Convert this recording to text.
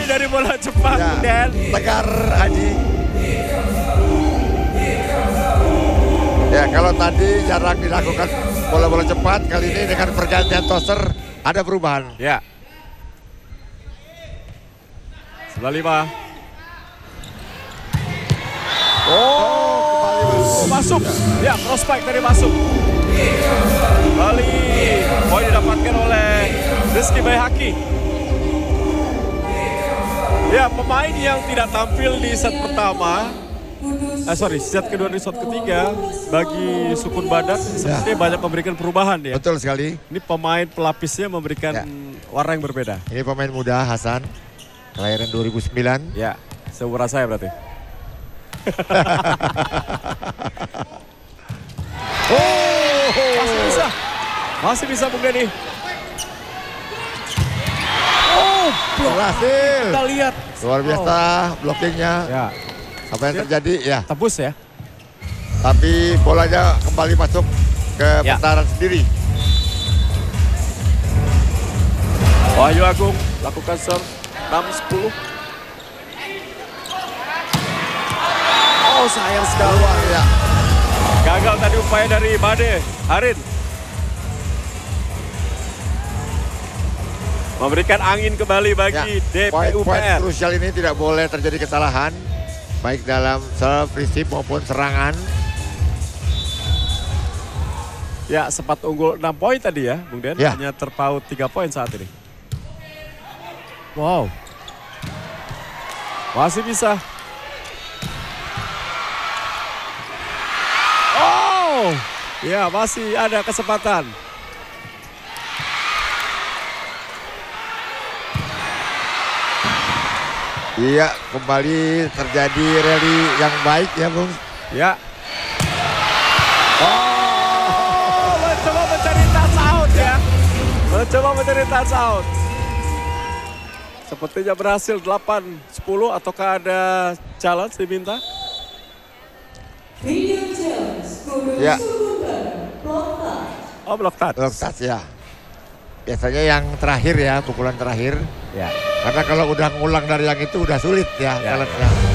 dari bola cepat, ya, dan Tegar Haji. Ya, kalau tadi jarang dilakukan bola-bola cepat, kali ini dengan pergantian toser ada perubahan. Ya. 95. Oh, masuk. Ya, prospek tadi masuk. Kembali poin didapatkan oleh Rizky Baihaqi. Ya, pemain yang tidak tampil di set pertama, set kedua di set ketiga, bagi Sukun Badak sepertinya banyak memberikan perubahan ya. Betul sekali. Ini pemain pelapisnya memberikan warna yang berbeda. Ini pemain muda Hasan, kelahiran 2009. Ya, seumuran saya berarti. Masih bisa Bung Denny. Berhasil. Kita lihat. Luar biasa blockingnya. Ya. Apa yang terjadi? Ya. Tembus ya. Tapi bolanya kembali masuk ke putaran sendiri. Wahyu Agung lakukan serve 6-10. Oh, sayang sekali. Ya. Gagal tadi upaya dari Made. Harin. Memberikan angin kembali bagi Poin DPUPR. krusial ini tidak boleh terjadi kesalahan. Baik dalam serve, receive maupun serangan. Ya, sempat unggul 6 poin tadi ya, Bung Den. Ya. Hanya terpaut 3 poin saat ini. Wow. Masih bisa. Oh. Ya, masih ada kesempatan. Iya, kembali terjadi rally yang baik ya, Bung. Ya. Oh, mencoba mencari touch out ya. Mencoba mencari touch out. Sepertinya berhasil 8-10 ataukah ada challenge diminta? Ya. Oh, block touch. Block touch ya. Biasanya yang terakhir ya, pukulan terakhir. Ya. Karena kalau udah ngulang dari yang itu udah sulit ya, challenge-nya.